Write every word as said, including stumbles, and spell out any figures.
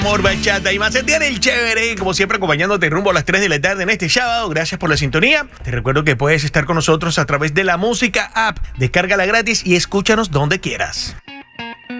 Amor, bachata y más. Se tiene el chévere, como siempre, acompañándote rumbo a las tres de la tarde en este sábado. Gracias por la sintonía. Te recuerdo que puedes estar con nosotros a través de la Música App. Descárgala gratis y escúchanos donde quieras.